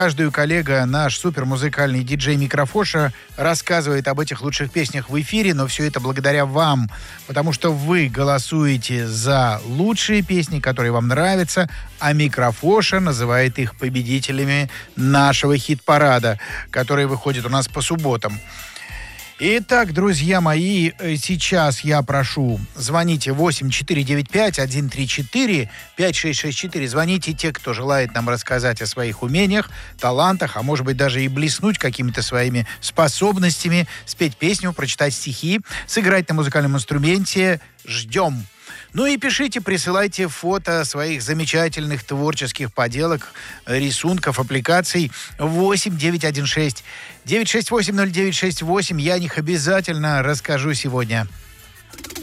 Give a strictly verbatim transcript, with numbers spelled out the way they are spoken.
Каждую коллега, наш супермузыкальный диджей Микрофоша, рассказывает об этих лучших песнях в эфире, но все это благодаря вам, потому что вы голосуете за лучшие песни, которые вам нравятся, а Микрофоша называет их победителями нашего хит-парада, который выходит у нас по субботам. Итак, друзья мои, сейчас я прошу, звоните восемь четыре девять пять один три четыре пять шесть шесть четыре. Звоните те, кто желает нам рассказать о своих умениях, талантах, а может быть даже и блеснуть какими-то своими способностями, спеть песню, прочитать стихи, сыграть на музыкальном инструменте. Ждем. Ну и пишите, присылайте фото своих замечательных творческих поделок, рисунков, аппликаций восемь девять один шесть девять шесть восемь ноль девять шесть восемь. Я о них обязательно расскажу сегодня.